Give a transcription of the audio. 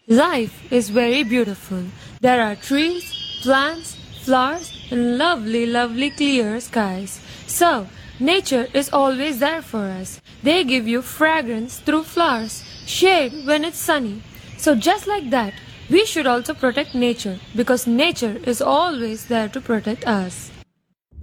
Life is very beautiful. There are trees, plants, flowers, and lovely, lovely clear skies. So, nature is always there for us. They give you fragrance through flowers, shade when it's sunny. So, just like that, we should also protect nature because nature is always there to protect us.